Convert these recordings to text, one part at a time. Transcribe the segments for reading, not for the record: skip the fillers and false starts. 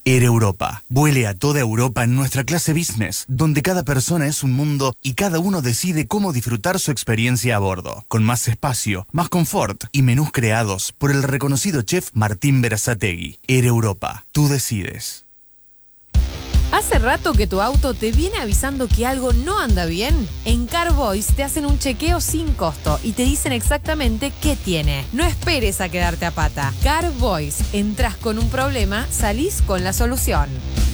Air Europa. Vuele a toda Europa en nuestra clase business, donde cada persona es un mundo y cada uno decide cómo disfrutar su experiencia a bordo. Con más espacio, más confort y menús creados por el reconocido chef Martín Berazategui. Air Europa. Tú decides. ¿Hace rato que tu auto te viene avisando que algo no anda bien? En Carvoice te hacen un chequeo sin costo y te dicen exactamente qué tiene. No esperes a quedarte a pata. Carvoice. Entras con un problema, salís con la solución.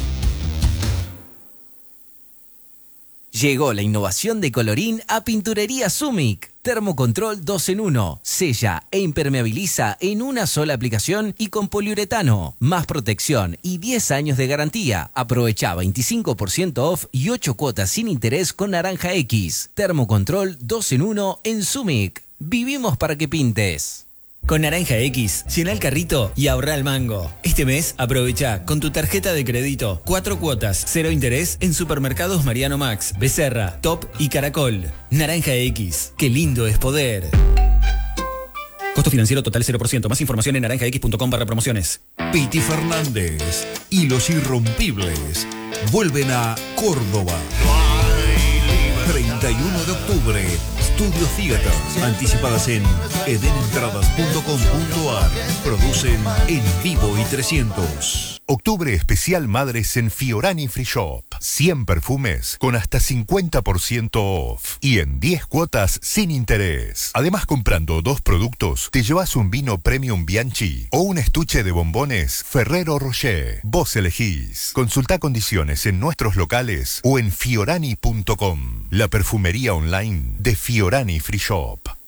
Llegó la innovación de colorín a Pinturería Sumic. Termocontrol 2 en 1. Sella e impermeabiliza en una sola aplicación y con poliuretano. Más protección y 10 años de garantía. Aprovecha 25% off y 8 cuotas sin interés con Naranja X. Termocontrol 2 en 1 en Sumic. Vivimos para que pintes. Con Naranja X, llena el carrito y ahorra el mango. Este mes, aprovecha con tu tarjeta de crédito 4 cuotas, 0 interés en supermercados Mariano Max, Becerra, Top y Caracol. Naranja X, qué lindo es poder. Costo financiero total 0%. Más información en naranjax.com/promociones. Piti Fernández y los Irrompibles vuelven a Córdoba. 31 de octubre, Studio Theater. Anticipadas en edenentradas.com.ar. Producen En Vivo y 300. Octubre especial Madres en Fiorani Free Shop. 100 perfumes con hasta 50% off. Y en 10 cuotas sin interés. Además, comprando 2 productos, te llevas un vino Premium Bianchi o un estuche de bombones Ferrero Rocher. Vos elegís. Consulta condiciones en nuestros locales o en fiorani.com. La perfumería online de Fiorani Free Shop.